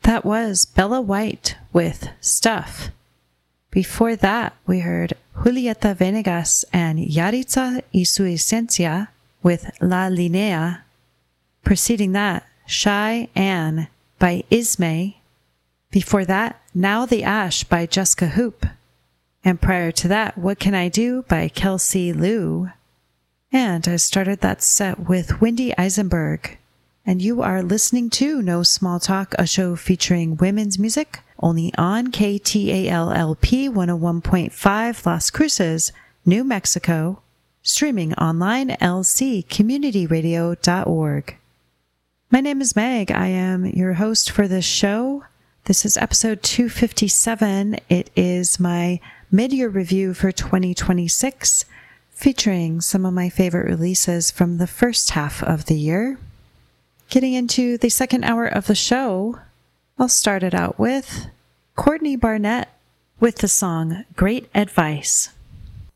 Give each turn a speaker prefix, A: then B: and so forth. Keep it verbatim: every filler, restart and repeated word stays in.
A: That was Bella White with Stuff. Before that, we heard Julieta Venegas and Yaritza y su esencia with La Linea. Preceding that, Shy Ann by Ismay. Before that, Now the Ash by Jessica Hoop. And prior to that, What Can I Do by Kelsey Lou. And I started that set with Wendy Eisenberg. And you are listening to No Small Talk, a show featuring women's music, only on K T A L L P one oh one point five Las Cruces, New Mexico, streaming online L C community radio dot org. My name is Meg. I am your host for this show. This is episode two fifty-seven. It is my mid-year review for twenty twenty-six, featuring some of my favorite releases from the first half of the year. Getting into the second hour of the show, I'll start it out with Courtney Barnett with the song Great Advice.